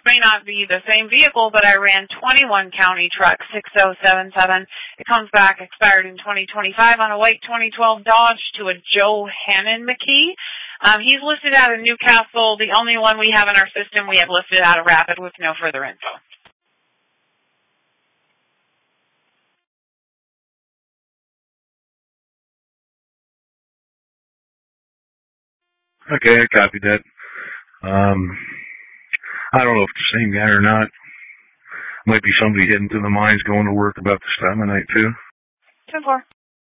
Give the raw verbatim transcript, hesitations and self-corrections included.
may not be the same vehicle, but I ran twenty-one County Truck six oh seven seven. It comes back expired in twenty twenty-five on a white twenty twelve Dodge to a Joe Hannon McKee. Um, he's listed out of Newcastle. The only one we have in our system we have listed out of Rapid with no further info. Okay, I copied that. Um, I don't know if it's the same guy or not. Might be somebody heading to the mines going to work about this time of night, too. ten four.